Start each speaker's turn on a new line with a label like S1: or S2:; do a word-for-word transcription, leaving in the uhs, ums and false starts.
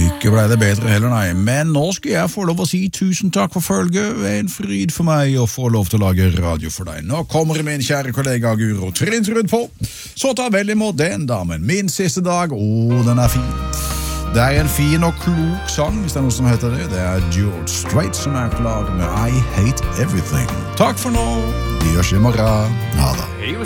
S1: Ikke ble det bedre heller, nei. Men nå skal jeg få lov å si tusen takk for følget. En fryd for meg å få lov til å lage radio for deg. Nå kommer min kjære kollega Guro Trintrud på. Så ta vel imot den damen. Min siste dag. Å, den er fin. Det er en fin og klok sang, hvis det er noe som heter det. Det er George Strait som er klar med I Hate Everything. Takk for nå. Vi høres i morgen. Ha det.